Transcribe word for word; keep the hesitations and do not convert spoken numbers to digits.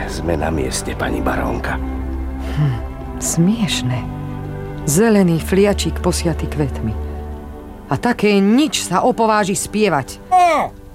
sme na mieste, pani barónka. Hm, smiešne. Zelený fliačík posiatý kvetmi. A také nič sa opováži spievať. Ó,